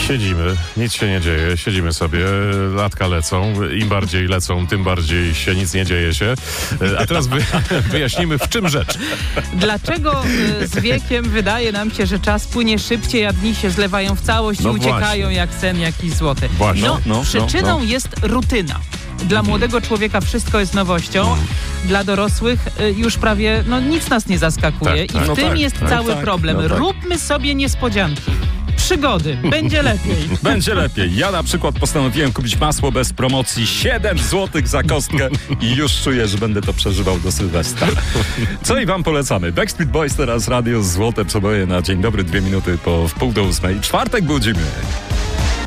Siedzimy, nic się nie dzieje, siedzimy sobie, latka lecą, im bardziej lecą, tym bardziej się nic nie dzieje się. A teraz wyjaśnimy, w czym rzecz. Dlaczego z wiekiem wydaje nam się, że czas płynie szybciej, a dni się zlewają w całość i uciekają właśnie. jak sen jakiś złoty? Właśnie. Przyczyną jest rutyna. Dla młodego człowieka wszystko jest nowością, dla dorosłych już prawie nic nas nie zaskakuje i w tym jest cały problem. Róbmy sobie niespodzianki. Przygody. Będzie lepiej. Będzie lepiej. Ja na przykład postanowiłem kupić masło bez promocji 7 zł za kostkę i już czuję, że będę to przeżywał do Sylwestra. Co i wam polecamy? Backstreet Boys, teraz radio Złote Przeboje na dzień dobry, 2 minuty po 7:30. Czwartek budzimy.